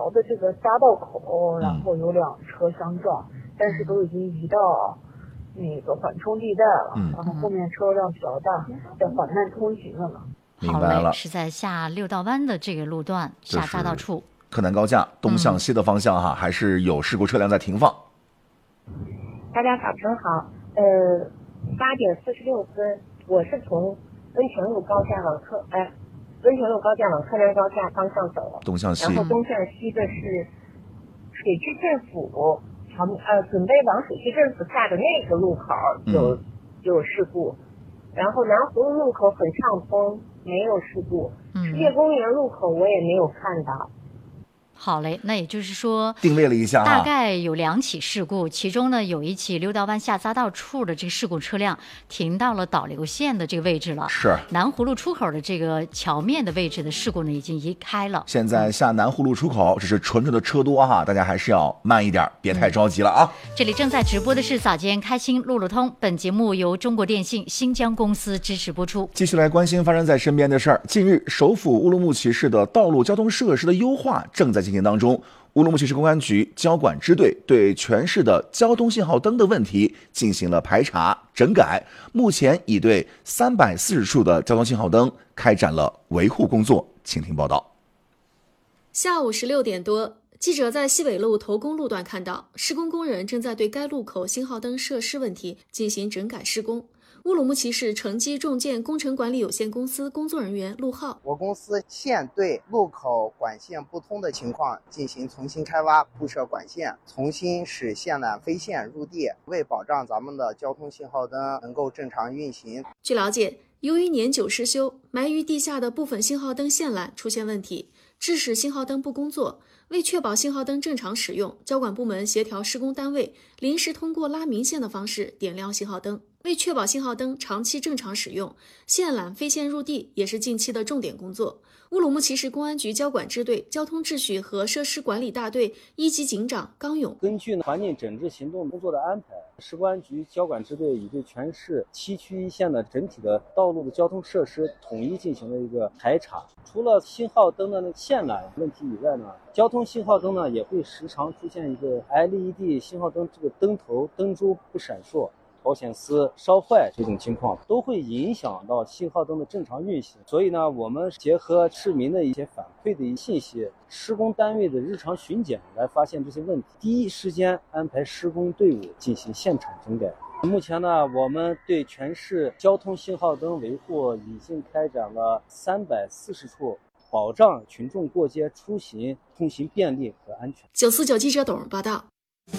条的这个匝道口，然后有2车相撞，但是都已经移到那个缓冲地带了，然后后面车辆比较大，在缓慢通行了嘛。 明白了，是在下六道湾的这个路段下匝道处， 柯南高架东向西的方向哈，还是有事故车辆在停放。 大家早晨好，8点46分，我是从温泉路高架往柯南高架方向走， 东向西， 然后东向西的是水区政府准备往水区政府下的那个路口有事故，然后南湖路口很畅通，没有事故，世界公园路口我也没有看到。 好嘞，那也就是说定位了一下， 大概有2起事故，其中呢有一起六道湾下匝道处的这个事故车辆停到了导流线的这个位置了， 是南湖路出口的这个桥面的位置的事故呢已经移开了。 现在下南湖路出口只是纯粹的车多哈，大家还是要慢一点，别太着急了啊。 这里正在直播的是早间开心路路通，本节目由中国电信新疆公司支持播出。 继续来关心发生在身边的事儿。近日，首府乌鲁木齐市的道路交通设施的优化正在进行当中。乌鲁木齐市公安局交管支队对全市的交通信号灯的问题进行了排查整改，目前已对340处的交通信号灯开展了维护工作。请听报道。 下午16点多，记者在西北路头公路段看到，施工工人正在对该路口信号灯设施问题进行整改施工。乌鲁木齐市城基重建工程管理有限公司工作人员陆浩： 我公司现对路口管线不通的情况进行重新开挖铺设管线，重新使线缆飞线入地，为保障咱们的交通信号灯能够正常运行。 据了解，由于年久失修，埋于地下的部分信号灯线缆出现问题，致使信号灯不工作。为确保信号灯正常使用，交管部门协调施工单位临时通过拉明线的方式点亮信号灯。为确保信号灯长期正常使用，线缆飞线入地也是近期的重点工作。乌鲁木齐市公安局交管支队交通秩序和设施管理大队1级警长刚勇： 根据环境整治行动工作的安排，市公安局交管支队已对全市7区1线的整体的道路的交通设施统一进行了一个排查。除了信号灯的线缆问题以外呢，交通信号灯呢也会时常出现一个 LED 信号灯这个灯头灯珠不闪烁、保险丝烧坏这种情况，都会影响到信号灯的正常运行。所以呢，我们结合市民的一些反馈的信息，施工单位的日常巡检来发现这些问题，第一时间安排施工队伍进行现场整改。目前呢，我们对全市交通信号灯维护已经开展了340处，保障群众过街出行通行便利和安全。 949记者董报道。